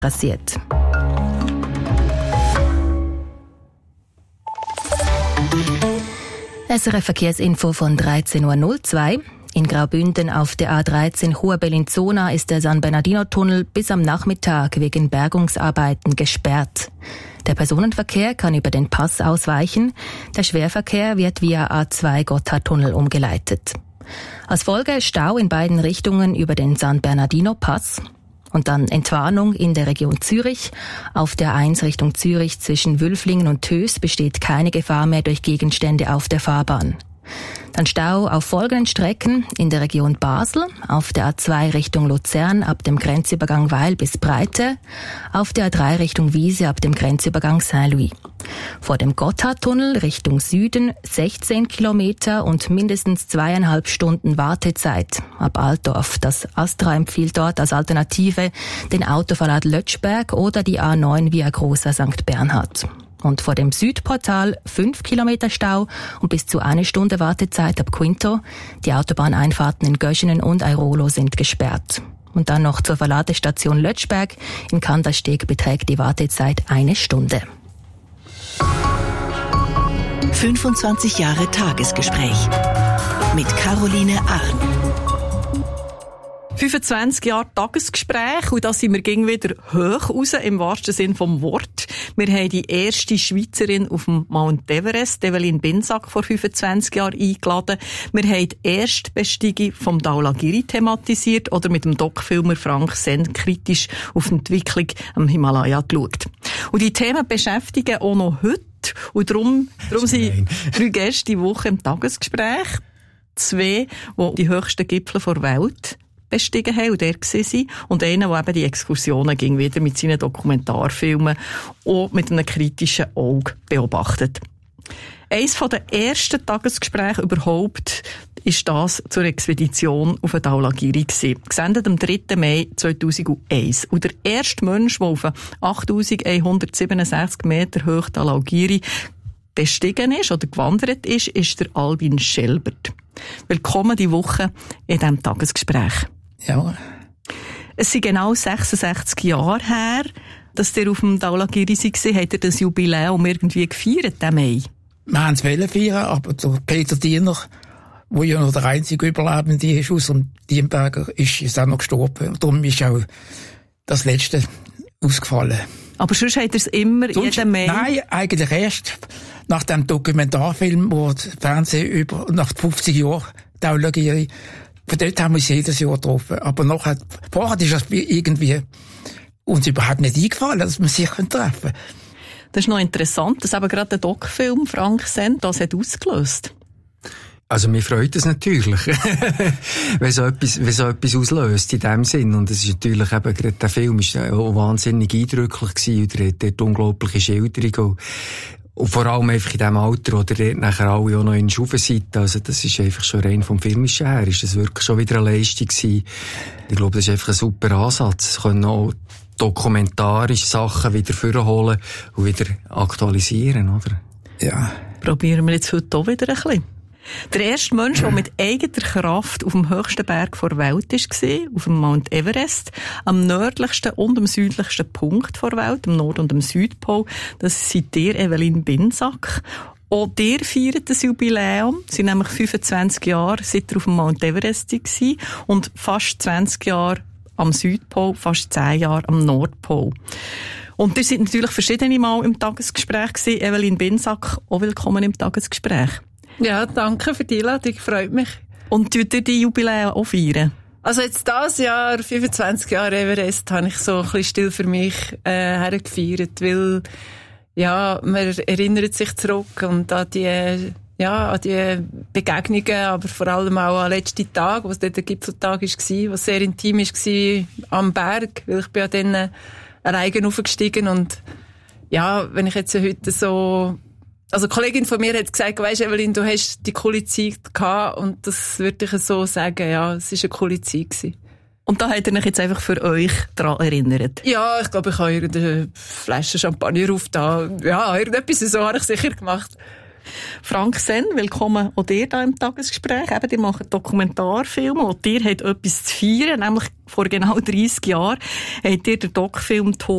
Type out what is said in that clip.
passiert. SRF Verkehrsinfo von 13.02 Uhr. In Graubünden auf der A13 Huabellin-Zona ist der San Bernardino-Tunnel bis am Nachmittag wegen Bergungsarbeiten gesperrt. Der Personenverkehr kann über den Pass ausweichen. Der Schwerverkehr wird via A2 Gotthardtunnel umgeleitet. Als Folge Stau in beiden Richtungen über den San Bernardino-Pass. Und dann Entwarnung in der Region Zürich. Auf der 1 Richtung Zürich zwischen Wülflingen und Töss besteht keine Gefahr mehr durch Gegenstände auf der Fahrbahn. Dann Stau auf folgenden Strecken in der Region Basel, auf der A2 Richtung Luzern ab dem Grenzübergang Weil bis Breite, auf der A3 Richtung Wiese ab dem Grenzübergang Saint-Louis. Vor dem Gotthardtunnel Richtung Süden 16 Kilometer und mindestens 2,5 Stunden Wartezeit ab Altdorf. Das Astra empfiehlt dort als Alternative den Autoverlad Lötschberg oder die A9 via Großer St. Bernhard. Und vor dem Südportal 5 Kilometer Stau und bis zu 1 Stunde Wartezeit ab Quinto. Die Autobahneinfahrten in Göschenen und Airolo sind gesperrt. Und dann noch zur Verladestation Lötschberg. In Kandersteg beträgt die Wartezeit 1 Stunde. 25 Jahre Tagesgespräch mit Caroline Arn. 25 Jahre Tagesgespräch und da sind wir gegen wieder hoch raus, im wahrsten Sinn vom Wort. Wir haben die erste Schweizerin auf dem Mount Everest, Evelyn Binsack, vor 25 Jahren eingeladen. Wir haben die Erstbesteigung vom Dhaulagiri thematisiert oder mit dem Doc-Filmer Frank Senn kritisch auf die Entwicklung am Himalaya geschaut. Und die Themen beschäftigen auch noch heute und darum sind 3 Gäste die Woche im Tagesgespräch. 2, die die höchsten Gipfel der Welt bestiegen haben und der waren. Und einer, der eben die Exkursionen ging wieder mit seinen Dokumentarfilmen und mit einem kritischen Auge beobachtet. Eines der ersten Tagesgespräche überhaupt ist das zur Expedition auf den Dhaulagiri gewesen. Gesendet am 3. Mai 2001. Und der erste Mensch, der auf 8167 Meter hoch Dhaulagiri bestiegen ist oder gewandert ist, ist der Albin Schelbert. Willkommen die Woche in diesem Tagesgespräch. Ja. Es sind genau 66 Jahre her, dass ihr auf dem Dhaulagiri war. Habt ihr das Jubiläum irgendwie gefeiert, den Mai? Wir haben es feiern, aber der Peter Diener, der ja noch der einzige Überlebende ist aus dem Diemberger, ist auch noch gestorben. Darum ist auch das Letzte ausgefallen. Aber sonst habt ihr es immer jeden Mai? Nein, eigentlich erst nach dem Dokumentarfilm, wo das Fernsehen nach 50 Jahren Dhaulagiri. Von dort haben wir uns jedes Jahr getroffen. Aber vorher ist das irgendwie uns überhaupt nicht eingefallen, dass wir sich treffen können. Das ist noch interessant, dass eben gerade der Doc-Film Frank Senn das hat ausgelöst. Also mir freut es natürlich, wenn so etwas auslöst in dem Sinn. Und es ist natürlich eben, gerade der Film ist auch wahnsinnig eindrücklich gewesen und er hat dort unglaubliche Schilderungen. Und vor allem einfach in dem Alter, wo dort nachher alle auch noch in Schufen sind. Also das ist einfach schon rein vom Filmischen her, ist das wirklich schon wieder eine Leistung gewesen. Ich glaube, das ist einfach ein super Ansatz. Es können auch dokumentarische Sachen wieder vorholen und wieder aktualisieren, oder? Ja. Probieren wir jetzt heute auch wieder ein bisschen. Der erste Mensch, der mit eigener Kraft auf dem höchsten Berg der Welt war, auf dem Mount Everest, am nördlichsten und am südlichsten Punkt der Welt, am Nord- und am Südpol, das seid ihr, Evelyn Binsack. Auch ihr feiert das Jubiläum. Es sind nämlich 25 Jahre, seit ihr auf dem Mount Everest war und fast 20 Jahre am Südpol, fast 10 Jahre am Nordpol. Und ihr seid natürlich verschiedene Mal im Tagesgespräch gewesen. Evelyn Binsack, auch willkommen im Tagesgespräch. Ja, danke für die Einladung, freut mich. Und tut ihr die Jubiläen auch feiern? Also jetzt dieses Jahr, 25 Jahre Everest, habe ich so ein bisschen still für mich hergefeiert, weil ja, man erinnert sich zurück und an die Begegnungen, aber vor allem auch an den letzten Tag, was dort der Gipfeltag war, was sehr intim war am Berg, weil ich bin ja dann alleine hochgestiegen und ja, wenn ich jetzt heute so... Also eine Kollegin von mir hat gesagt, weisst Evelyn, du hast die coole Zeit gehabt und das würde ich so sagen, ja, es war eine coole Zeit gewesen. Und da habt ihr euch jetzt einfach für euch daran erinnert? Ja, ich glaube, ich habe irgendeine Flasche Champagner aufgetan. Ja, irgendetwas so habe ich sicher gemacht. Frank Senn, willkommen auch dir da im Tagesgespräch. Eben, ihr macht Dokumentarfilme und ihr habt etwas zu feiern, nämlich vor genau 30 Jahren habt ihr den Doc-Film